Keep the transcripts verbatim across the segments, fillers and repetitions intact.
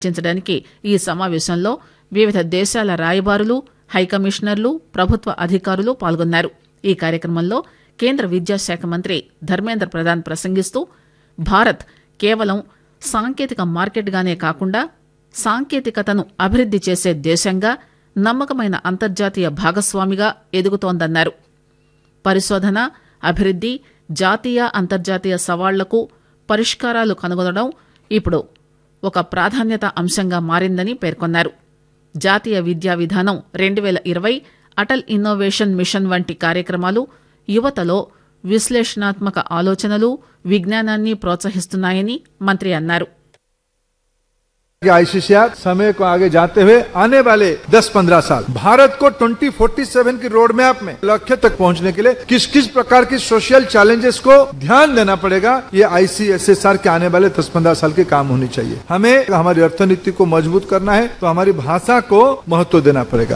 చర్చించడానికి ఈ సమావేశంలో వివిధ దేశాల రాయబారులు హైకమిషనర్లు ప్రభుత్వ అధికారులు పాల్గొన్నారు. ఈ కార్యక్రమంలో కేంద్ర విద్యాశాఖ మంత్రి ధర్మేంద్ర ప్రధాన్ ప్రసంగిస్తూ భారత్ కేవలం సాంకేతిక మార్కెట్గానే కాకుండా సాంకేతికతను అభివృద్ది చేసే దేశంగా నమ్మకమైన అంతర్జాతీయ భాగస్వామిగా ఎదుగుతోందన్నారు. పరిశోధన అభివృద్ది జాతీయ అంతర్జాతీయ సవాళ్లకు పరిష్కారాలు కనుగొనడం ఇప్పుడు ఒక ప్రాధాన్యత అంశంగా మారిందని పేర్కొన్నారు. జాతీయ విద్యా విధానం రెండు వేల ఇరవై అటల్ ఇన్నోవేషన్ మిషన్ వంటి కార్యక్రమాలు యువతలో విశ్లేషణాత్మక ఆలోచనలు విజ్ఞానాన్ని ప్రోత్సహిస్తున్నాయని మంత్రి అన్నారు. आईसीसीआर समय को आगे जाते हुए आने वाले दस पंद्रह साल भारत को ट्वेंटी फोर्टी सेवन की रोड मैप में लक्ष्य तक पहुंचने के लिए किस किस प्रकार की सोशल चैलेंजेस को ध्यान देना पड़ेगा, ये आईसीएसएसआर के आने वाले दस पंद्रह साल के काम होनी चाहिए. हमें हमारी अर्थनीति को मजबूत करना है तो हमारी भाषा को महत्व देना पड़ेगा.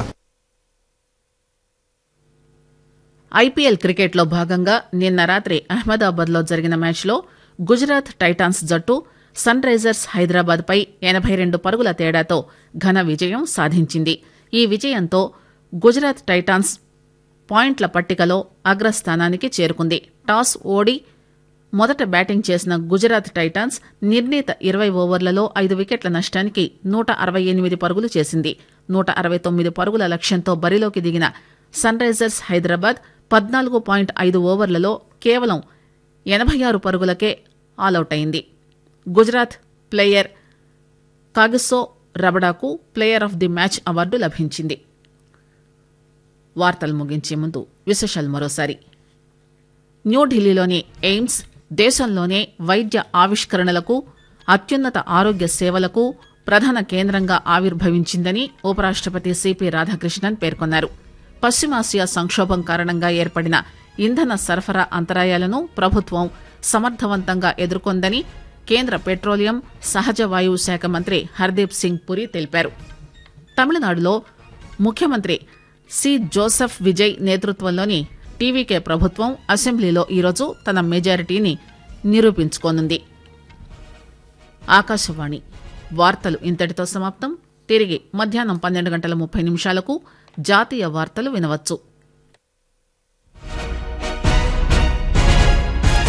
ఐపీఎల్ క్రికెట్లో భాగంగా నిన్న రాత్రి అహ్మదాబాద్ లో జరిగిన మ్యాచ్లో గుజరాత్ టైటాన్స్ జట్టు సన్ రైజర్స్ హైదరాబాద్ పై ఎనబై రెండు పరుగుల తేడాతో ఘన విజయం సాధించింది. ఈ విజయంతో గుజరాత్ టైటాన్స్ పాయింట్ల పట్టికలో అగ్రస్థానానికి చేరుకుంది. టాస్ ఓడి మొదట బ్యాటింగ్ చేసిన గుజరాత్ టైటాన్స్ నిర్ణీత ఇరవై ఓవర్లలో ఐదు వికెట్ల నష్టానికి నూట అరవై ఎనిమిది పరుగులు చేసింది. నూట అరవై తొమ్మిది పరుగుల లక్ష్యంతో బరిలోకి దిగిన సన్ రైజర్స్ హైదరాబాద్ పద్నాలుగు పాయింట్ ఐదు ఓవర్లలో కేవలం ఎనబై ఆరు పరుగులకే ఆలౌట్ అయింది. Gujarat player Kagiso రబడాకు player of the match award లభించింది. వార్తలు ముగించే ముందు విశేషాలు మరోసారి. న్యూఢిల్లీలోని ఎయిమ్స్ దేశంలోనే వైద్య ఆవిష్కరణలకు అత్యున్నత ఆరోగ్య సేవలకు ప్రధాన కేంద్రంగా ఆవిర్భవించిందని ఉపరాష్టపతి సిపి రాధాకృష్ణన్ పేర్కొన్నారు. పశ్చిమాసియా సంక్షోభం కారణంగా ఏర్పడిన ఇంధన సరఫరా అంతరాయాలను ప్రభుత్వం సమర్థవంతంగా ఎదుర్కొందని కేంద్ర పెట్రోలియం సహజ వాయువు శాఖ మంత్రి హర్దీప్ సింగ్ పురి తెలిపారు. తమిళనాడులో ముఖ్యమంత్రి సి జోసెఫ్ విజయ్ నేతృత్వంలోని టీవీకే ప్రభుత్వం అసెంబ్లీలో ఈరోజు తన మెజారిటీని నిరూపించుకోనుంది. ఆకాశవాణి వార్తలు ఇంతటితో సమాప్తం. తిరిగి మధ్యాహ్నం పన్నెండు గంటల ముప్పై నిమిషాలకు జాతీయ వార్తలు వినవచ్చు.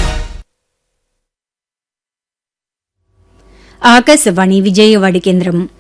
ఆకాశవాణి విజయవాడ కేంద్రం.